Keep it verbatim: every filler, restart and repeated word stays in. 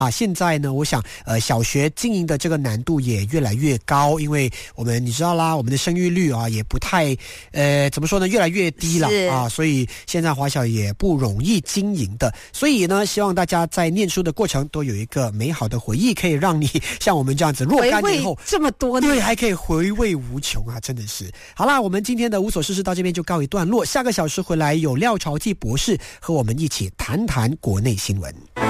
啊，现在呢，我想，呃，小学经营的这个难度也越来越高，因为我们你知道啦，我们的生育率啊也不太，呃，怎么说呢，越来越低了啊，所以现在华小也不容易经营的。所以呢，希望大家在念书的过程都有一个美好的回忆，可以让你像我们这样子若干年后这么多， 对，还可以回味无穷啊，真的是。好啦，我们今天的无所事事到这边就告一段落，下个小时回来有廖朝记博士和我们一起谈谈国内新闻。